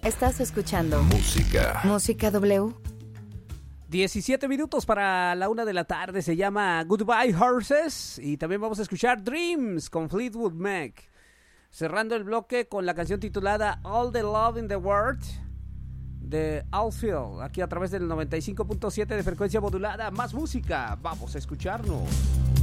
Estás escuchando Música W. 17 minutos para la 1 de la tarde. Se llama Goodbye Horses. Y también vamos a escuchar Dreams con Fleetwood Mac. Cerrando el bloque con la canción titulada All the Love in the World de Outfield. Aquí a través del 95.7 de frecuencia modulada. Más música. Vamos a escucharnos.